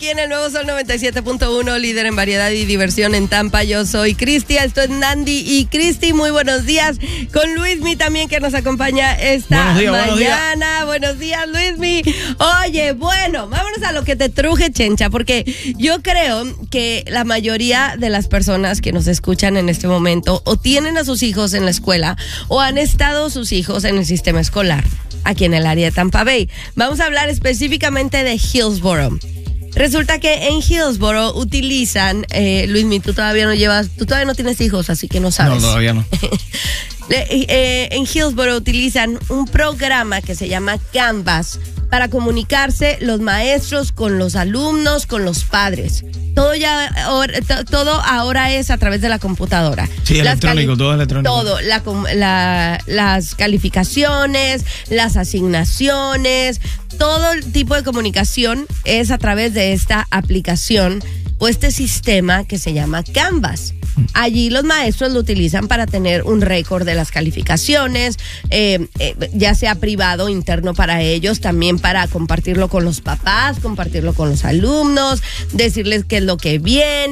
aquí en el Nuevo Sol 97.1, líder en variedad y diversión en Tampa. Yo soy Cristi, esto es Nandi y Cristi. Muy buenos días. Con Luismi también, que nos acompaña esta mañana. Buenos días, Luismi. Oye, bueno, vámonos a lo que te truje, chencha, porque yo creo que la mayoría de las personas que nos escuchan en este momento o tienen a sus hijos en la escuela o han estado sus hijos en el sistema escolar aquí en el área de Tampa Bay. Vamos a hablar específicamente de Hillsborough. Resulta que en Hillsborough utilizan, Luismi, tú todavía no tienes hijos, así que no sabes. No, todavía no. En Hillsborough utilizan un programa que se llama Canvas para comunicarse los maestros con los alumnos, con los padres. Todo ahora es a través de la computadora. Sí, electrónico, todo electrónico. Todo, las calificaciones, las asignaciones, todo el tipo de comunicación es a través de esta aplicación o este sistema que se llama Canvas. Allí los maestros lo utilizan para tener un récord de las calificaciones, ya sea privado o interno para ellos, también para compartirlo con los papás, compartirlo con los alumnos, decirles qué es lo que viene.